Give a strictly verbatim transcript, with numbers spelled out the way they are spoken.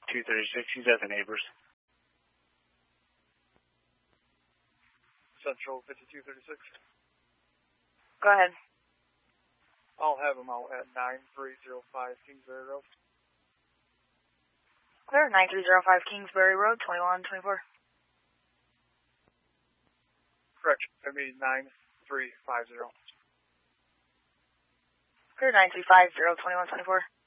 two thirty-six, he's at the neighbors. Central fifty-two thirty-six. Go ahead. I'll have him out at nine three zero five Kingsbury Road. Clear, nine three zero five Kingsbury Road, twenty-one twenty-four. Correct, I mean nine three five zero. Clear, nine three five zero, twenty-one twenty-four.